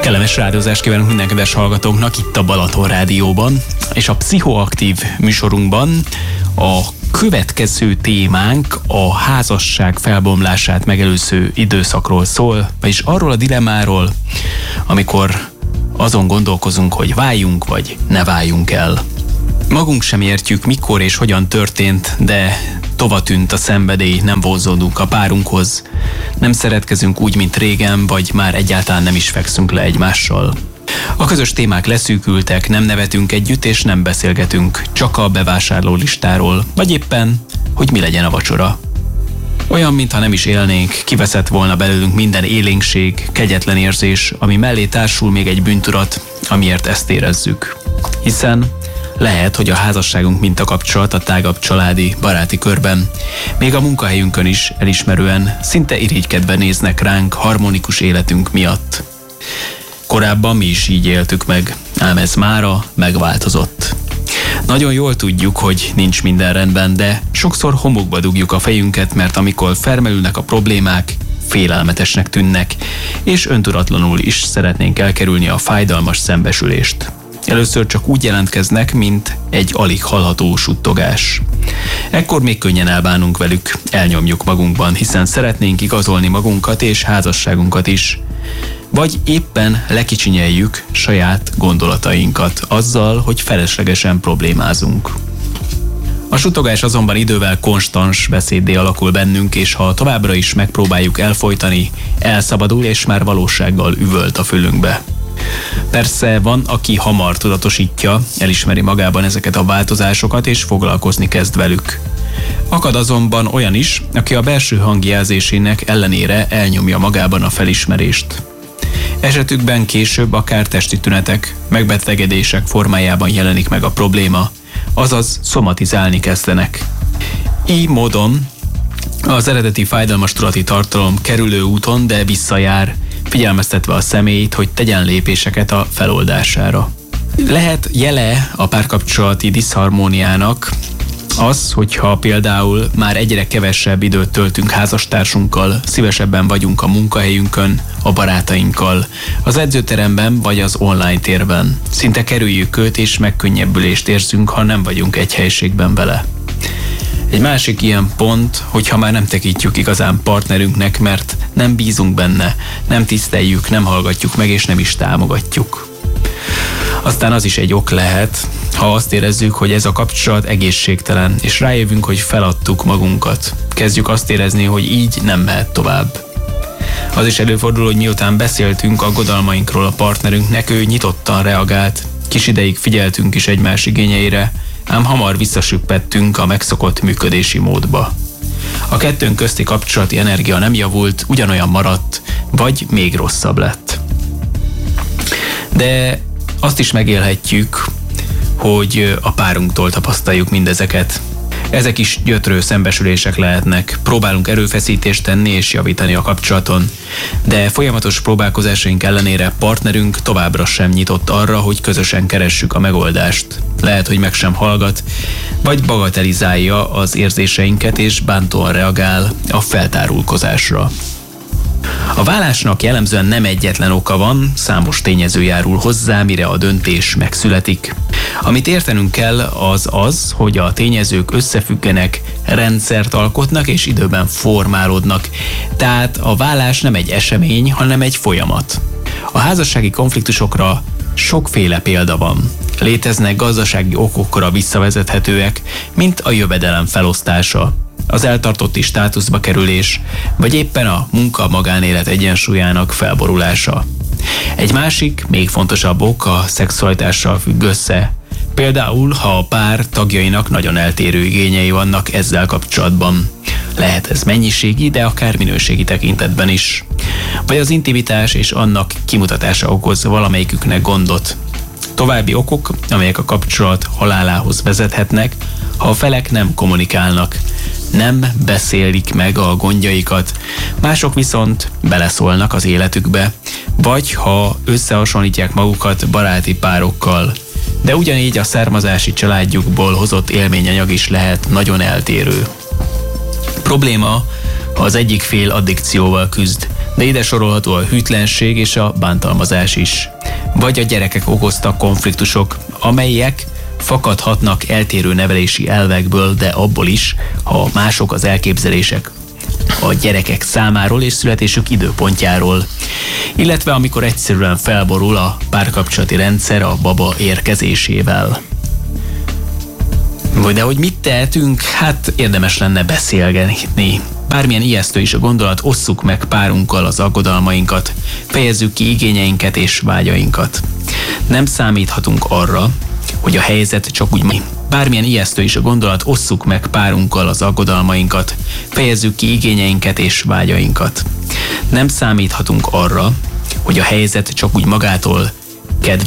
Kellemes rádiózást kívánunk minden kedves hallgatónknak itt a Balaton Rádióban, és a pszichoaktív műsorunkban a következő témánk a házasság felbomlását megelőző időszakról szól, vagyis arról a dilemmáról, amikor azon gondolkozunk, hogy váljunk vagy ne váljunk el. Magunk sem értjük, mikor és hogyan történt, de tovatűnt a szenvedély, nem vonzódunk a párunkhoz, nem szeretkezünk úgy, mint régen, vagy már egyáltalán nem is fekszünk le egymással. A közös témák leszűkültek, nem nevetünk együtt és nem beszélgetünk, csak a bevásárló listáról, vagy éppen, hogy mi legyen a vacsora. Olyan, mintha nem is élnénk, kiveszett volna belőlünk minden élénkség, kegyetlen érzés, ami mellé társul még egy bűntudat, amiért ezt érezzük. Hiszen lehet, hogy a házasságunk mintakapcsolat a tágabb családi, baráti körben, még a munkahelyünkön is elismerően, szinte irigykedve néznek ránk harmonikus életünk miatt. Korábban mi is így éltük meg, ám ez mára megváltozott. Nagyon jól tudjuk, hogy nincs minden rendben, de sokszor homokba dugjuk a fejünket, mert amikor felmerülnek a problémák, félelmetesnek tűnnek, és öntudatlanul is szeretnénk elkerülni a fájdalmas szembesülést. Először csak úgy jelentkeznek, mint egy alig hallható suttogás. Ekkor még könnyen elbánunk velük, elnyomjuk magunkban, hiszen szeretnénk igazolni magunkat és házasságunkat is. Vagy éppen lekicsinyeljük saját gondolatainkat azzal, hogy feleslegesen problémázunk. A suttogás azonban idővel konstans beszéddé alakul bennünk, és ha továbbra is megpróbáljuk elfojtani, elszabadul és már valósággal üvölt a fülünkbe. Persze van, aki hamar tudatosítja, elismeri magában ezeket a változásokat és foglalkozni kezd velük. Akad azonban olyan is, aki a belső hangjelzésének ellenére elnyomja magában a felismerést. Esetükben később akár testi tünetek, megbetegedések formájában jelenik meg a probléma, azaz szomatizálni kezdenek. Így módon az eredeti fájdalmas tudati tartalom kerülő úton, de visszajár, figyelmeztetve a személyt, hogy tegyen lépéseket a feloldására. Lehet jele a párkapcsolati diszharmóniának az, hogyha például már egyre kevesebb időt töltünk házastársunkkal, szívesebben vagyunk a munkahelyünkön, a barátainkkal, az edzőteremben vagy az online térben. Szinte kerüljük őt és megkönnyebbülést érzünk, ha nem vagyunk egy helyiségben vele. Egy másik ilyen pont, hogyha már nem tekintjük igazán partnerünknek, mert nem bízunk benne, nem tiszteljük, nem hallgatjuk meg és nem is támogatjuk. Aztán az is egy ok lehet, ha azt érezzük, hogy ez a kapcsolat egészségtelen, és rájövünk, hogy feladtuk magunkat. Kezdjük azt érezni, hogy így nem mehet tovább. Az is előfordul, hogy miután beszéltünk aggodalmainkról a partnerünknek, ő nyitottan reagált, kis ideig figyeltünk is egymás igényeire, ám hamar visszasüppettünk a megszokott működési módba. A kettőnk közti kapcsolati energia nem javult, ugyanolyan maradt, vagy még rosszabb lett. De azt is megélhetjük, hogy a párunktól tapasztaljuk mindezeket. Ezek is gyötrő szembesülések lehetnek. Próbálunk erőfeszítést tenni és javítani a kapcsolaton, de folyamatos próbálkozásaink ellenére partnerünk továbbra sem nyitott arra, hogy közösen keressük a megoldást. Lehet, hogy meg sem hallgat, vagy bagatelizálja az érzéseinket és bántóan reagál a feltárulkozásra. A válásnak jellemzően nem egyetlen oka van, számos tényező járul hozzá, mire a döntés megszületik. Amit értenünk kell az, hogy a tényezők összefüggenek, rendszert alkotnak és időben formálódnak. Tehát a válás nem egy esemény, hanem egy folyamat. A házassági konfliktusokra sokféle példa van. Léteznek gazdasági okokra visszavezethetőek, mint a jövedelem felosztása, az eltartotti státuszba kerülés, vagy éppen a munka-magánélet egyensúlyának felborulása. Egy másik, még fontosabb ok a szexualitással függ össze. Például, ha a pár tagjainak nagyon eltérő igényei vannak ezzel kapcsolatban. Lehet ez mennyiségi, de akár minőségi tekintetben is. Vagy az intimitás és annak kimutatása okoz valamelyiküknek gondot. További okok, amelyek a kapcsolat halálához vezethetnek, ha a felek nem kommunikálnak, nem beszélik meg a gondjaikat, mások viszont beleszólnak az életükbe, vagy ha összehasonlítják magukat baráti párokkal. De ugyanígy a származási családjukból hozott élményanyag is lehet nagyon eltérő. Probléma, ha az egyik fél addikcióval küzd, De ide sorolható a hűtlenség és a bántalmazás is. Vagy a gyerekek okoztak konfliktusok, amelyek fakadhatnak eltérő nevelési elvekből, de abból is, ha mások az elképzelések a gyerekek számáról és születésük időpontjáról. Illetve amikor egyszerűen felborul a párkapcsolati rendszer a baba érkezésével. De hogy mit tehetünk? Hát érdemes lenne beszélgetni. Bármilyen ijesztő is a gondolat, osszuk meg párunkkal az aggodalmainkat, fejezzük ki igényeinket és vágyainkat. Nem számíthatunk arra, hogy a helyzet csak úgy... Bármilyen ijesztő is a gondolat, osszuk meg párunkkal az aggodalmainkat, fejezzük ki igényeinket és vágyainkat. Nem számíthatunk arra, hogy a helyzet csak úgy magától